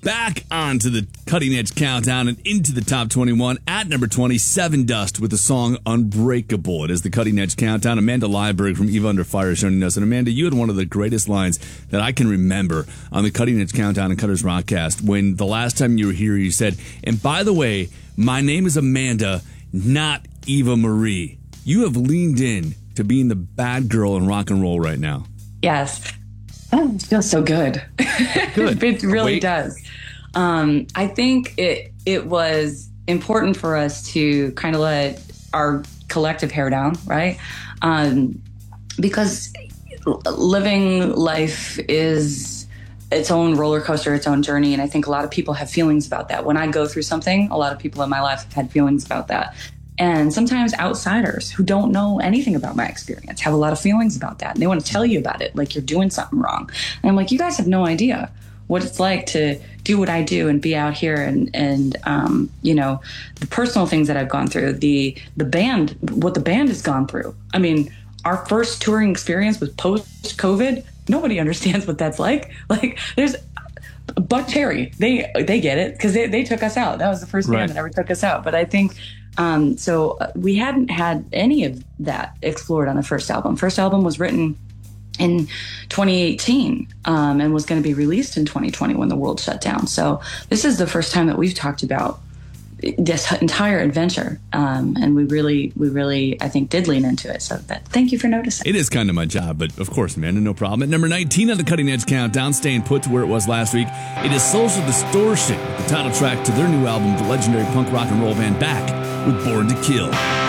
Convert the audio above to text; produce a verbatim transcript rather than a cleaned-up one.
back onto the Cutting Edge Countdown and into the top twenty-one at number twenty, Seven Dust with the song Unbreakable. It is the Cutting Edge Countdown. Amanda Leiberg from Eva Under Fire joining us. And Amanda, you had one of the greatest lines that I can remember on the Cutting Edge Countdown and Cutters Rockcast when the last time you were here, you said, and by the way, my name is Amanda, not Eva Marie. You have leaned in to being the bad girl in rock and roll right now. Yes. Oh, it feels so good. Good. It really Wait. does. Um, I think it it was important for us to kind of let our collective hair down, right? Um, because living life is its own roller coaster, its own journey. And I think a lot of people have feelings about that. When I go through something, a lot of people in my life have had feelings about that. And sometimes outsiders who don't know anything about my experience have a lot of feelings about that. And they want to tell you about it, like you're doing something wrong. And I'm like, you guys have no idea what it's like to do what I do and be out here and, and um, you know, the personal things that I've gone through, the the band, what the band has gone through. I mean, our first touring experience was post-COVID. Nobody understands what that's like. Like, there's Buck Cherry. They they get it because they, they took us out. That was the first band Right. that ever took us out. But I think... Um, so uh, we hadn't had any of that explored on the first album. First album was written in twenty eighteen um, and was going to be released in twenty twenty when the world shut down. So this is the first time that we've talked about this entire adventure. Um, and we really, we really, I think, did lean into it. So that, thank you for noticing. It is kind of my job, but of course, Amanda, no problem. At number nineteen on the Cutting Edge Countdown, staying put to where it was last week, it is Social Distortion, the title track to their new album, the legendary punk rock and roll band Back with Born to Kill.